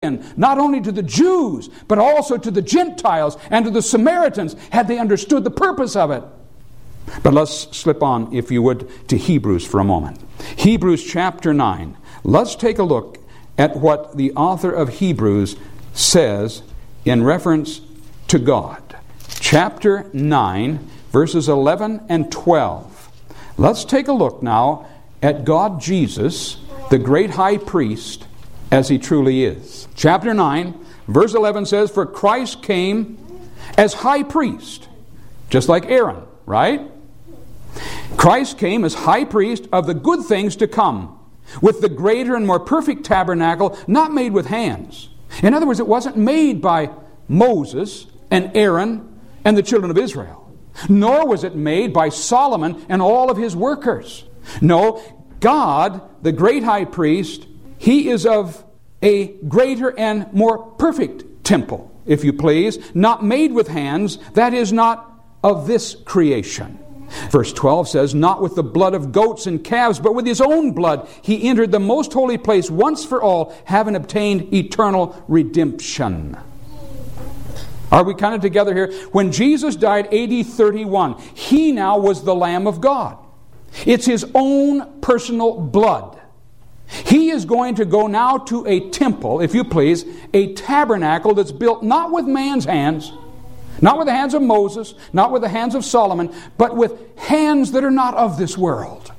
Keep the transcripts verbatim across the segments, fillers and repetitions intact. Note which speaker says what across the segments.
Speaker 1: not only to the Jews, but also to the Gentiles and to the Samaritans, had they understood the purpose of it. But let's slip on, if you would, to Hebrews for a moment. Hebrews chapter nine. Let's take a look at what the author of Hebrews says in reference to God. Chapter nine, verses eleven and twelve. Let's take a look now at God Jesus, the great high priest, as he truly is. Chapter nine, verse eleven says, "For Christ came as high priest," just like Aaron, right? Christ came as high priest of the good things to come, with the greater and more perfect tabernacle, not made with hands. In other words, it wasn't made by Moses and Aaron and the children of Israel, nor was it made by Solomon and all of his workers. No, God, the great high priest, he is of a greater and more perfect temple, if you please, not made with hands, that is, not of this creation. Verse twelve says, "Not with the blood of goats and calves, but with his own blood he entered the most holy place once for all, having obtained eternal redemption." Are we kind of together here? When Jesus died A D thirty-one, he now was the Lamb of God. It's his own personal blood. He is going to go now to a temple, if you please, a tabernacle that's built not with man's hands, not with the hands of Moses, not with the hands of Solomon, but with hands that are not of this world.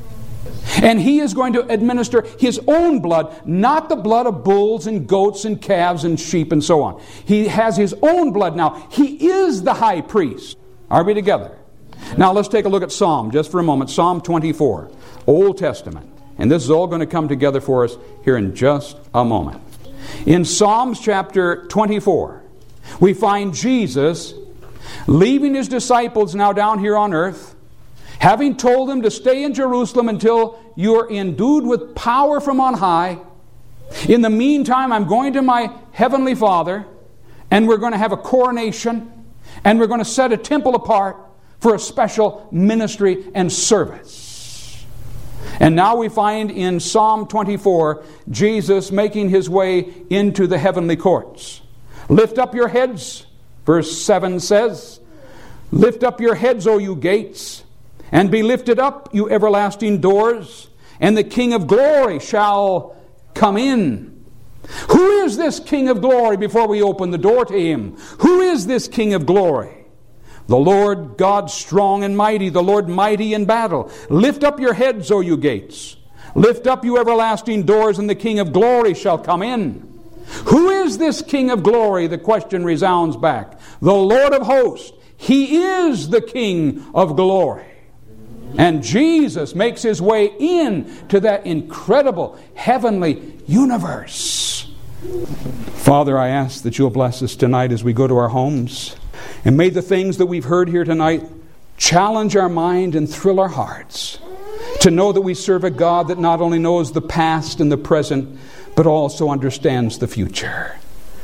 Speaker 1: And he is going to administer his own blood, not the blood of bulls and goats and calves and sheep and so on. He has his own blood now. He is the high priest. Are we together? Now let's take a look at Psalm just for a moment. Psalm twenty-four, Old Testament. And this is all going to come together for us here in just a moment. In Psalms chapter twenty-four, we find Jesus leaving his disciples now down here on earth, having told them to stay in Jerusalem until you are endued with power from on high. In the meantime, I'm going to my heavenly Father, and we're going to have a coronation, and we're going to set a temple apart for a special ministry and service. And now we find in Psalm twenty-four, Jesus making his way into the heavenly courts. "Lift up your heads," verse seven says, "Lift up your heads, O you gates, and be lifted up, you everlasting doors, and the King of glory shall come in." Who is this King of glory before we open the door to him? Who is this King of glory? "The Lord God strong and mighty, the Lord mighty in battle. Lift up your heads, O you gates. Lift up, you everlasting doors, and the King of glory shall come in." Who is this King of glory? The question resounds back. The Lord of hosts. He is the King of glory. And Jesus makes his way in to that incredible heavenly universe. Father, I ask that you'll bless us tonight as we go to our homes. And may the things that we've heard here tonight challenge our mind and thrill our hearts to know that we serve a God that not only knows the past and the present, but also understands the future.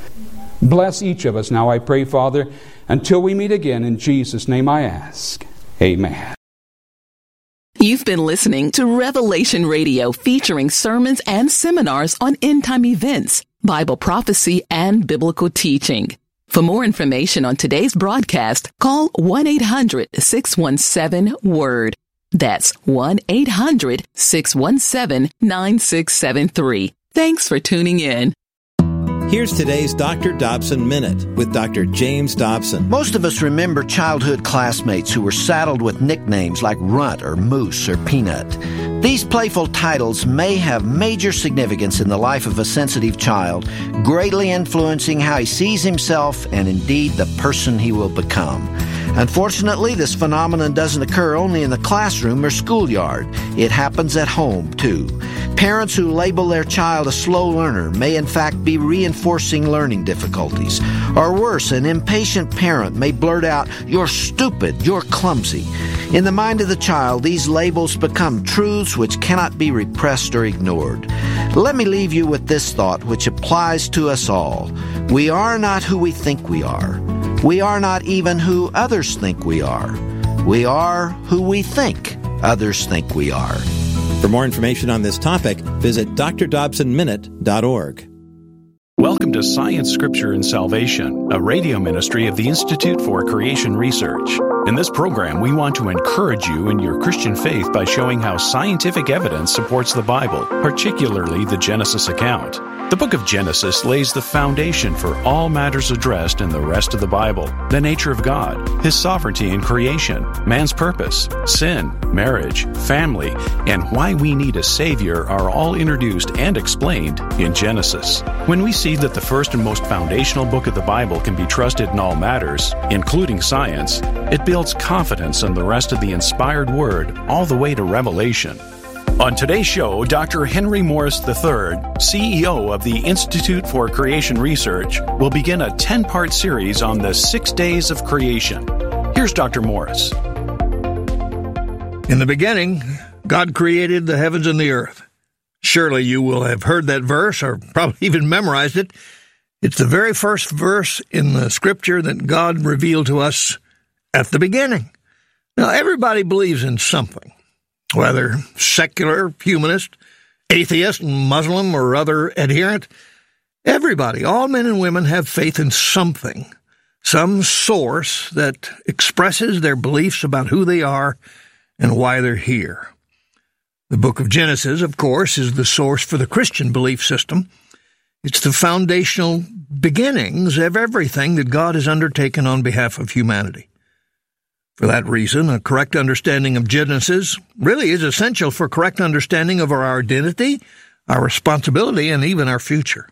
Speaker 1: Bless each of us now, I pray, Father, until we meet again. In Jesus' name I ask. Amen.
Speaker 2: You've been listening to Revelation Radio, featuring sermons and seminars on end-time events, Bible prophecy, and biblical teaching. For more information on today's broadcast, call one eight hundred six one seven WORD. That's one eight hundred six one seven nine six seven three. Thanks for tuning in.
Speaker 3: Here's today's Doctor Dobson Minute with Doctor James Dobson.
Speaker 4: Most of us remember childhood classmates who were saddled with nicknames like Runt or Moose or Peanut. These playful titles may have major significance in the life of a sensitive child, greatly influencing how he sees himself and indeed the person he will become. Unfortunately, this phenomenon doesn't occur only in the classroom or schoolyard. It happens at home, too. Parents who label their child a slow learner may in fact be reinforcing learning difficulties. Or worse, an impatient parent may blurt out, "You're stupid, you're clumsy." In the mind of the child, these labels become truths which cannot be repressed or ignored. Let me leave you with this thought which applies to us all. We are not who we think we are. We are not even who others think we are. We are who we think others think we are.
Speaker 3: For more information on this topic, visit d r dobson minute dot org.
Speaker 5: Welcome to Science, Scripture, and Salvation, a radio ministry of the Institute for Creation Research. In this program, we want to encourage you in your Christian faith by showing how scientific evidence supports the Bible, particularly the Genesis account. The book of Genesis lays the foundation for all matters addressed in the rest of the Bible: the nature of God, His sovereignty in creation, man's purpose, sin, marriage, family, and why we need a Savior are all introduced and explained in Genesis. When we see that the first and most foundational book of the Bible can be trusted in all matters, including science, it builds confidence in the rest of the inspired Word all the way to Revelation. On today's show, Doctor Henry Morris the third, C E O of the Institute for Creation Research, will begin a ten-part series on the six days of creation. Here's Doctor Morris.
Speaker 6: In the beginning, God created the heavens and the earth. Surely you will have heard that verse, or probably even memorized it. It's the very first verse in the Scripture that God revealed to us at the beginning. Now, everybody believes in something. Whether secular, humanist, atheist, Muslim, or other adherent, everybody, all men and women, have faith in something, some source that expresses their beliefs about who they are and why they're here. The book of Genesis, of course, is the source for the Christian belief system. It's the foundational beginnings of everything that God has undertaken on behalf of humanity. For that reason, a correct understanding of Genesis really is essential for correct understanding of our identity, our responsibility, and even our future.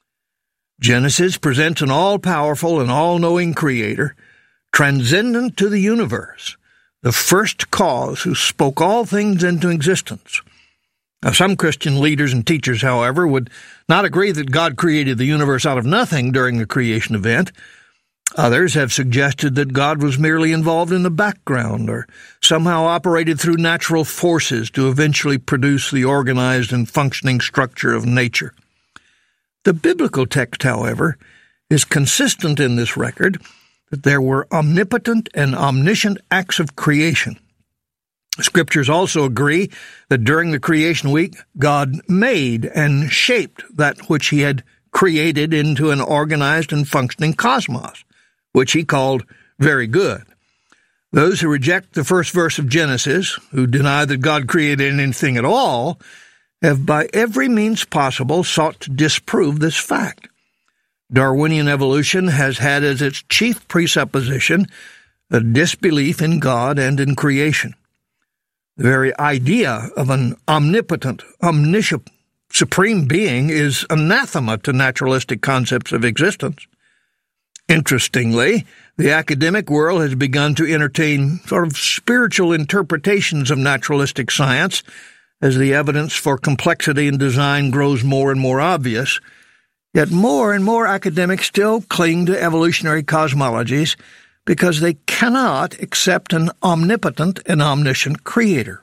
Speaker 6: Genesis presents an all-powerful and all-knowing Creator, transcendent to the universe, the first cause who spoke all things into existence. Now, some Christian leaders and teachers, however, would not agree that God created the universe out of nothing during the creation event. Others have suggested that God was merely involved in the background or somehow operated through natural forces to eventually produce the organized and functioning structure of nature. The biblical text, however, is consistent in this record that there were omnipotent and omniscient acts of creation. Scriptures also agree that during the creation week, God made and shaped that which He had created into an organized and functioning cosmos, which He called very good. Those who reject the first verse of Genesis, who deny that God created anything at all, have by every means possible sought to disprove this fact. Darwinian evolution has had as its chief presupposition a disbelief in God and in creation. The very idea of an omnipotent, omniscient, supreme being is anathema to naturalistic concepts of existence. Interestingly, the academic world has begun to entertain sort of spiritual interpretations of naturalistic science as the evidence for complexity in design grows more and more obvious. Yet more and more academics still cling to evolutionary cosmologies because they cannot accept an omnipotent and omniscient creator.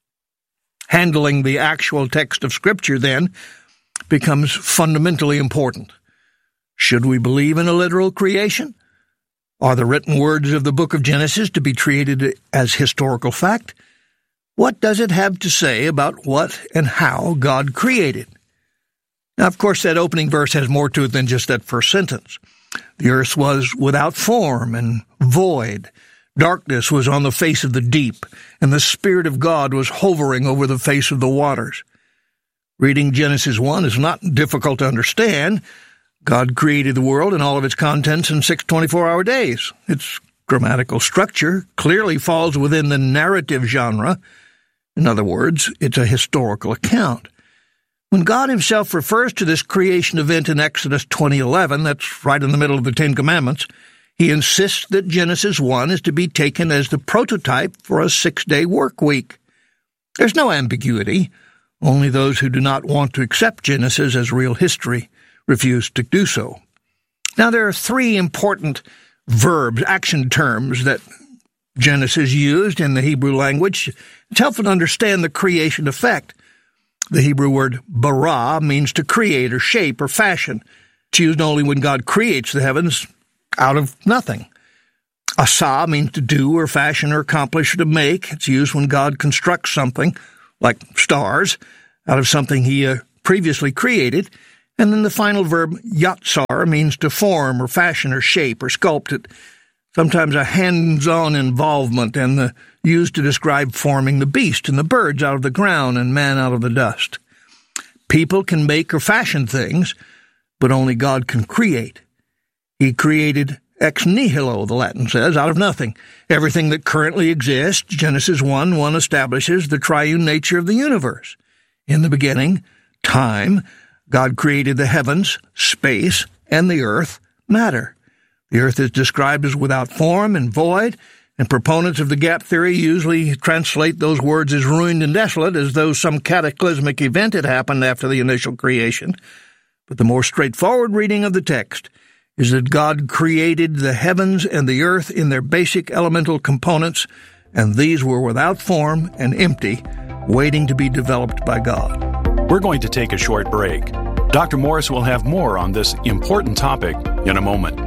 Speaker 6: Handling the actual text of Scripture, then, becomes fundamentally important. Should we believe in a literal creation? Are the written words of the book of Genesis to be treated as historical fact? What does it have to say about what and how God created? Now, of course, that opening verse has more to it than just that first sentence. The earth was without form and void. Darkness was on the face of the deep, and the Spirit of God was hovering over the face of the waters. Reading Genesis one is not difficult to understand. God created the world and all of its contents in six twenty-four hour days. Its grammatical structure clearly falls within the narrative genre. In other words, it's a historical account. When God Himself refers to this creation event in Exodus twenty eleven, that's right in the middle of the Ten Commandments, He insists that Genesis one is to be taken as the prototype for a six-day work week. There's no ambiguity. Only those who do not want to accept Genesis as real history refuse to do so. Now, there are three important verbs, action terms, that Genesis used in the Hebrew language to help us understand the creation effect. The Hebrew word bara means to create or shape or fashion. It's used only when God creates the heavens out of nothing. Asa means to do or fashion or accomplish or to make. It's used when God constructs something, like stars, out of something He uh, previously created. And then the final verb, yatsar, means to form or fashion or shape or sculpt it. Sometimes a hands-on involvement, and the, used to describe forming the beast and the birds out of the ground and man out of the dust. People can make or fashion things, but only God can create. He created ex nihilo, the Latin says, out of nothing. Everything that currently exists, Genesis one one establishes the triune nature of the universe. In the beginning, time, God created the heavens, space, and the earth, matter. The earth is described as without form and void, and proponents of the gap theory usually translate those words as ruined and desolate, as though some cataclysmic event had happened after the initial creation. But the more straightforward reading of the text is that God created the heavens and the earth in their basic elemental components, and these were without form and empty, waiting to be developed by God.
Speaker 5: We're going to take a short break. Doctor Morris will have more on this important topic in a moment.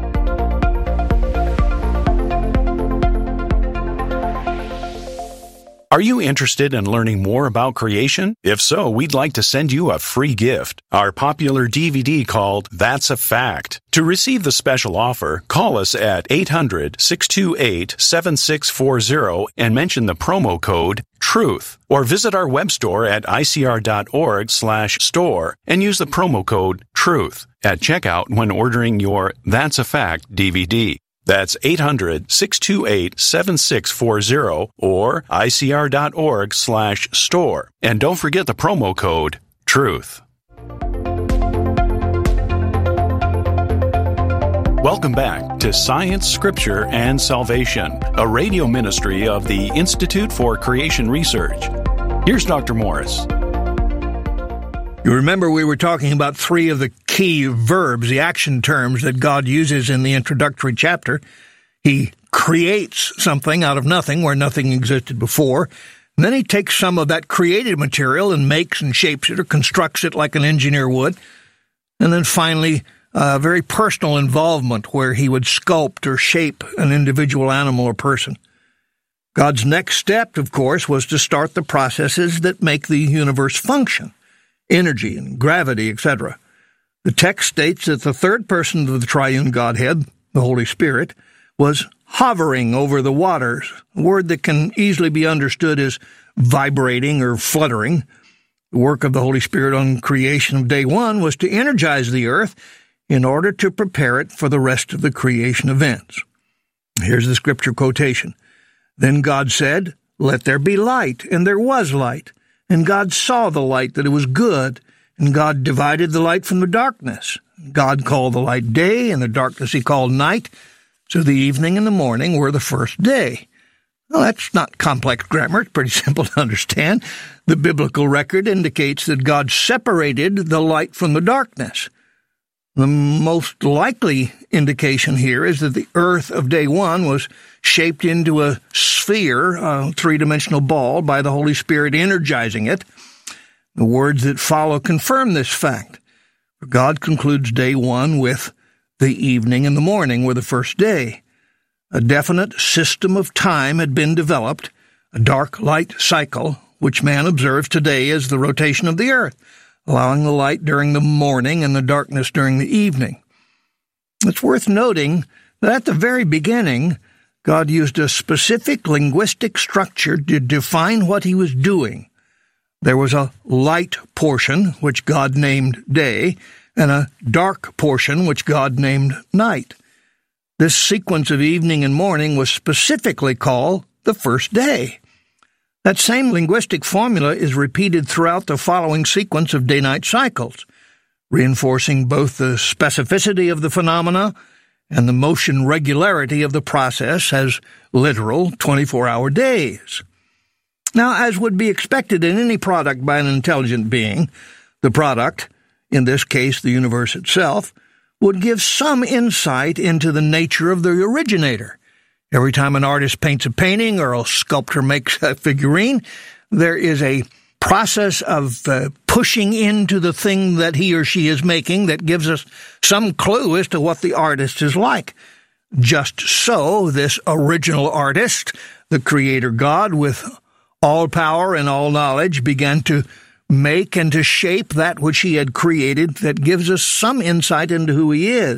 Speaker 5: Are you interested in learning more about creation? If so, we'd like to send you a free gift, our popular D V D called That's a Fact. To receive the special offer, call us at eight hundred, six two eight, seven six four zero and mention the promo code TRUTH, or visit our web store at icr.org slash store and use the promo code TRUTH at checkout when ordering your That's a Fact D V D. That's eight hundred, six two eight, seven six four zero or icr.org slash store. And don't forget the promo code TRUTH. Welcome back to Science, Scripture, and Salvation, a radio ministry of the Institute for Creation Research. Here's Doctor Morris.
Speaker 6: You remember we were talking about three of the key verbs, the action terms that God uses in the introductory chapter. He creates something out of nothing where nothing existed before. And then he takes some of that created material and makes and shapes it or constructs it like an engineer would. And then finally, a very personal involvement where he would sculpt or shape an individual animal or person. God's next step, of course, was to start the processes that make the universe function. Energy and gravity, et cetera. The text states that the third person of the triune Godhead, the Holy Spirit, was hovering over the waters, a word that can easily be understood as vibrating or fluttering. The work of the Holy Spirit on creation of day one was to energize the earth in order to prepare it for the rest of the creation events. Here's the scripture quotation. Then God said, "Let there be light," and there was light. And God saw the light, that it was good, and God divided the light from the darkness. God called the light day, and the darkness he called night. So the evening and the morning were the first day. Well, that's not complex grammar. It's pretty simple to understand. The biblical record indicates that God separated the light from the darkness. The most likely indication here is that the earth of day one was shaped into a sphere, a three-dimensional ball, by the Holy Spirit energizing it. The words that follow confirm this fact. God concludes day one with the evening and the morning were the first day. A definite system of time had been developed, a dark-light cycle, which man observes today as the rotation of the earth, allowing the light during the morning and the darkness during the evening. It's worth noting that at the very beginning, God used a specific linguistic structure to define what he was doing. There was a light portion, which God named day, and a dark portion, which God named night. This sequence of evening and morning was specifically called the first day. That same linguistic formula is repeated throughout the following sequence of day-night cycles, reinforcing both the specificity of the phenomena and the motion regularity of the process as literal twenty-four hour days. Now, as would be expected in any product by an intelligent being, the product, in this case the universe itself, would give some insight into the nature of the originator. Every time an artist paints a painting or a sculptor makes a figurine, there is a process of uh, pushing into the thing that he or she is making that gives us some clue as to what the artist is like. Just so, this original artist, the Creator God, with all power and all knowledge, began to make and to shape that which he had created that gives us some insight into who he is.